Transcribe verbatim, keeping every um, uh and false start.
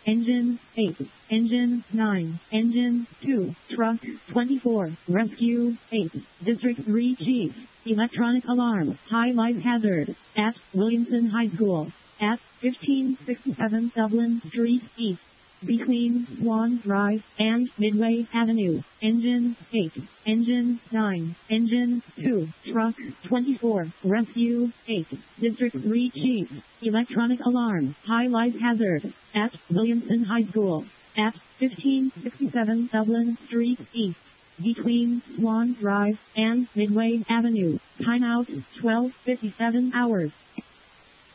Engine eight. Engine nine. Engine two. Truck twenty-four. Rescue eight. District three Chief. Electronic alarm. High life hazard. At Williamson High School. At fifteen sixty-seven Dublin Street East. Between Swan Drive and Midway Avenue. Engine eight. Engine nine. Engine two. Truck twenty-four. Rescue eight. District three Chief. Electronic alarm. High life hazard. At Williamson High School. At fifteen sixty-seven Dublin Street East. Between Swan Drive and Midway Avenue. Timeout twelve fifty-seven hours.